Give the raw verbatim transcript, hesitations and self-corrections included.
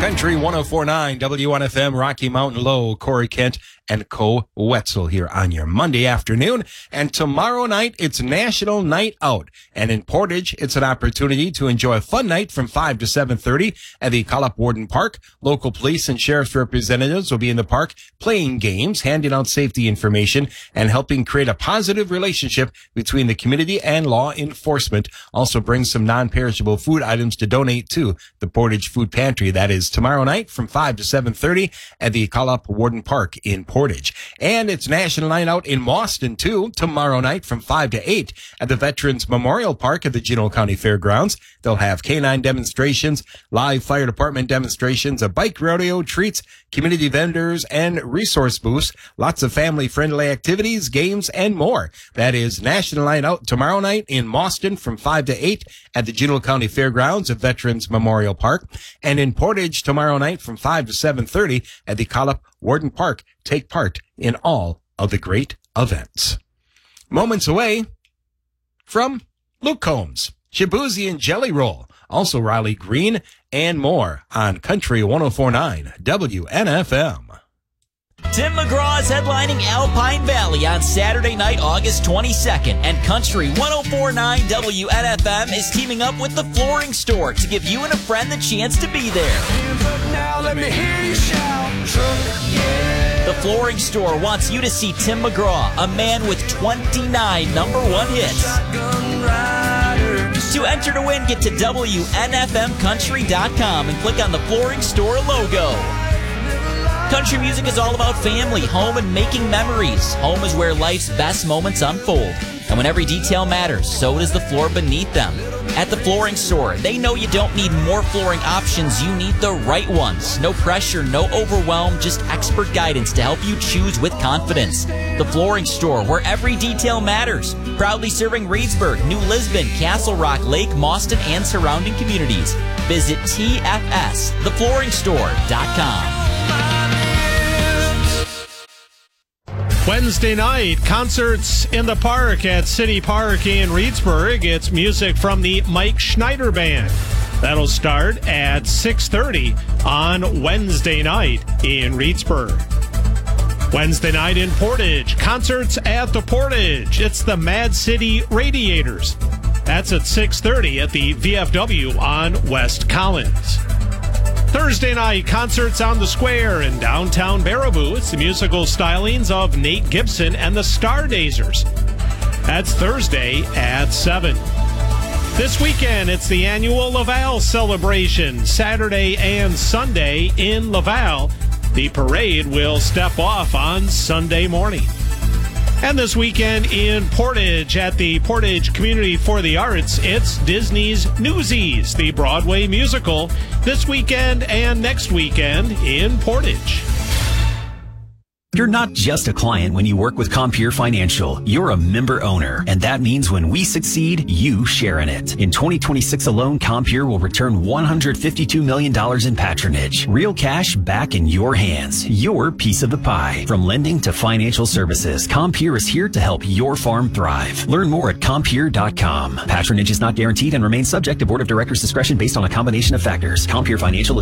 Country one oh four point nine W N F M, Rocky Mountain Low, Corey Kent and Co. Wetzel here on your Monday afternoon. And tomorrow night, it's National Night Out. And in Portage, it's an opportunity to enjoy a fun night from five to seven thirty at the Collop Warden Park. Local police and sheriff's representatives will be in the park playing games, handing out safety information, and helping create a positive relationship between the community and law enforcement. Also bring some non-perishable food items to donate to the Portage Food Pantry. That is tomorrow night from five to seven thirty at the Collop Warden Park in Portage. And it's National Night Out in Mauston, too, tomorrow night from five to eight at the Veterans Memorial Park at the Genoa County Fairgrounds. They'll have canine demonstrations, live fire department demonstrations, a bike rodeo, treats, community vendors, and resource booths. Lots of family-friendly activities, games, and more. That is National Night Out tomorrow night in Mauston from five to eight at the Genoa County Fairgrounds at Veterans Memorial Park. And in Portage tomorrow night from five to seven thirty at the Collop Warden Park. Take part in all of the great events. Moments away from Luke Combs, Shabuzi and Jelly Roll, also Riley Green, and more on Country one oh four point nine W N F M. Tim McGraw is headlining Alpine Valley on Saturday night, August twenty-second, and Country one oh four point nine W N F M is teaming up with the Flooring Store to give you and a friend the chance to be there. Now let me hear you shout, truck, yeah. The Flooring Store wants you to see Tim McGraw, a man with twenty-nine number one hits. To enter to win, get to W N F M country dot com and click on the Flooring Store logo. Country music is all about family, home, and making memories. Home is where life's best moments unfold. And when every detail matters, so does the floor beneath them. At the Flooring Store, they know you don't need more flooring options, you need the right ones. No pressure, no overwhelm, just expert guidance to help you choose with confidence. The Flooring Store, where every detail matters. Proudly serving Reedsburg, New Lisbon, Castle Rock, Lake, Mauston, and surrounding communities. Visit T F S the flooring store dot com. Wednesday night, concerts in the park at City Park in Reedsburg. It's music from the Mike Schneider Band. That'll start at six thirty on Wednesday night in Reedsburg. Wednesday night in Portage, concerts at the Portage. It's the Mad City Radiators. That's at six thirty at the V F W on West Collins. Thursday night, concerts on the Square in downtown Baraboo. It's the musical stylings of Nate Gibson and the Stardazers. That's Thursday at seven. This weekend, it's the annual Laval celebration, Saturday and Sunday in Laval. The parade will step off on Sunday morning. And this weekend in Portage at the Portage Community for the Arts, it's Disney's Newsies, the Broadway musical, this weekend and next weekend in Portage. You're not just a client when you work with Compeer Financial. You're a member owner, and that means when we succeed, you share in it. In twenty twenty-six alone, Compeer will return one hundred fifty-two million dollars in patronage. Real cash back in your hands. Your piece of the pie. From lending to financial services, Compeer is here to help your farm thrive. Learn more at compeer dot com. Patronage is not guaranteed and remains subject to Board of Directors' discretion based on a combination of factors. Compeer Financial